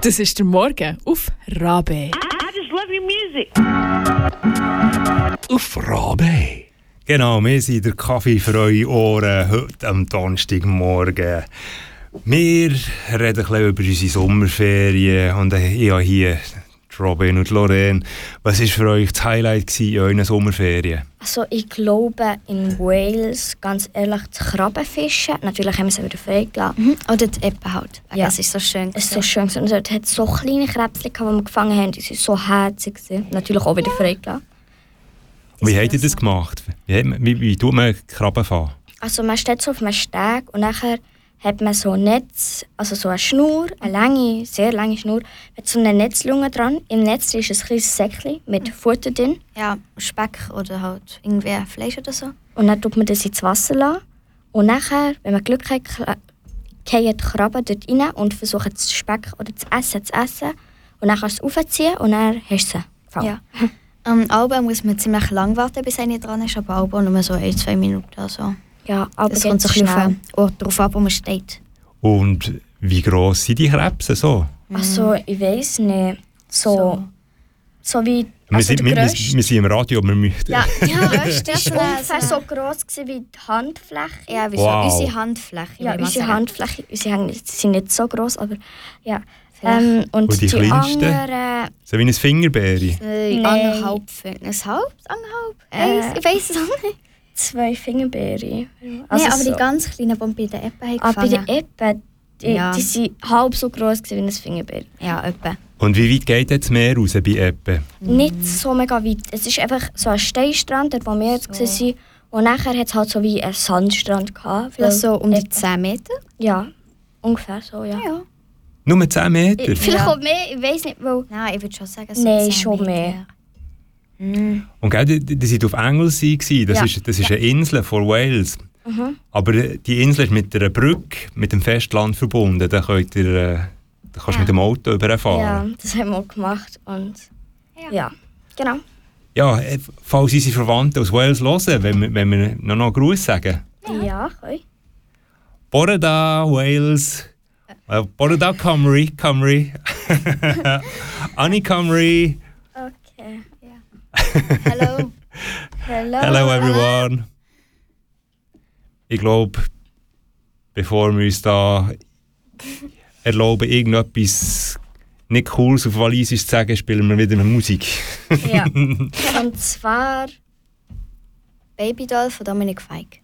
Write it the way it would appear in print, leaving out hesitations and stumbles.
Das ist der Morgen auf Rabe. I just love your music. Auf Rabe. Genau, wir sind der Kaffee für eure Ohren heute am Donnerstagmorgen. Wir reden ein bisschen über unsere Sommerferien und ich habe hier Robin und Lorraine. Was war für euch das Highlight in euren Sommerferien? Also ich glaube in Wales, ganz ehrlich, das Krabbenfischen. Natürlich haben wir es wieder freigelassen. Oder die Ebbe halt. Ja. Es ist so schön. Es ist so schön. Und dort hat so kleine Krebschen, die wir gefangen haben. Die waren so herzig. Natürlich auch wieder freigelassen. Wie habt ihr das gemacht? Wie tut man Krabben fangen? Also man steht so auf einem Steg und nachher hat man so ein Netz, also so eine Schnur, eine lange, sehr lange Schnur, mit so einer Netzlunge dran. Im Netz ist ein kleines Säckchen mit Futter drin. Ja, Speck oder halt irgendwie Fleisch oder so. Und dann tut man das ins Wasser lassen. Und nachher, wenn man Glück hat, fallen die Krabben dort rein und versuchen das Speck oder das Essen zu essen. Und dann kannst du es aufziehen und dann hast du sie gefangen. Ja. Am Album muss man ziemlich lang warten, bis einer dran ist, aber Album nur so 1-2 Minuten. Also. Ja, aber es kommt so ein bisschen darauf ab, wo man steht. Und wie gross sind die Krebse so? Also ich weiss nicht. So wie... Also wir sind im Radio, aber wir ja, das war ungefähr so gross wie die Handfläche. Ja, wie so unsere Handfläche. Ja, unsere Handfläche. Unsere Hände sind nicht so gross, aber ja. Und die kleinsten? Anderen... So wie ein Fingerbäri? Anderthalb Finger. Anderthalb? Ich weiss es auch nicht. 2 Fingerbeere. Also aber die ganz kleinen, die bei der Ebbe gefangen. Bei der Ebbe, die sind halb so gross wie ein Fingerbeer. Ja, etwa. Und wie weit geht jetzt das Meer raus bei Ebbe? Nicht so mega weit. Es ist einfach so ein Steinstrand, dort wo wir jetzt waren. Und nachher hat es halt so wie einen Sandstrand gehabt. Vielleicht so um die 10 Meter? Ja, ungefähr so, ja. Nur 10 Meter? Vielleicht auch mehr, ich weiss nicht, weil... Nein, ich würde schon sagen, so Nein, 10 schon Meter. mehr. Und gell, die waren auf Anglesey. Das ist eine Insel von Wales. Mhm. Aber die Insel ist mit einer Brücke mit dem Festland verbunden. Da kannst du mit dem Auto überfahren. Ja, das haben wir auch gemacht. Und ja, genau. Ja, falls unsere Verwandten aus Wales hören, wenn wir noch einen Gruß sagen. Ja, okay. Borada, Wales. Borada, Cymru. Annie Cymru. Okay. Hello. Hello everyone. Ich glaube, bevor wir uns da erlauben, irgendetwas nicht Cooles auf Walisisch zu sagen, spielen wir wieder Musik. Ja. Und zwar Baby Doll von Dominik Feig.